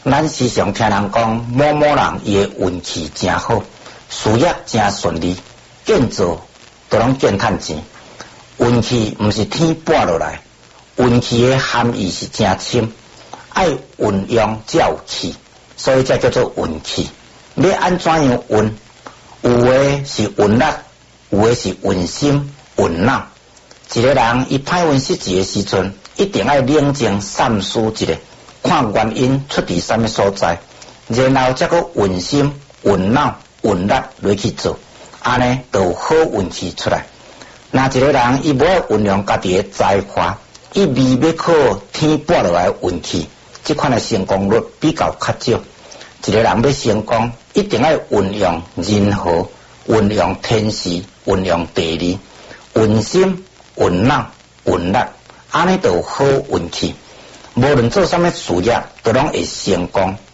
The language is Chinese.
咱时常听人讲，某某人伊的运气真好，事业真顺利，建造都拢见趁钱。运气毋是天拨落来，运气的含义是真深，爱运用才有气，所以才叫做运气。要安怎样运？有的是运力，有的是运心、运脑。一个人伊歹运失志的时阵，一定要冷静三思一下，看原因出伫什么所在，然后再个运心、运脑、运力落去做，安尼就有好运气出来。那一个人伊无爱运用家己的才华，伊未要靠天拨落来的运气，这款的成功率比较较少。一个人要成功，一定要运用人和，运用天时，运用地利，运心、运脑、运力，安尼就有好运气。无论做什么事业，都拢会成功。